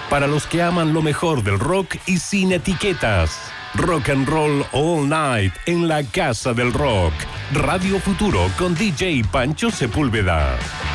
para los que aman lo mejor del rock y sin etiquetas. Rock and Roll All Night en la Casa del Rock. Radio Futuro con DJ Pancho Sepúlveda.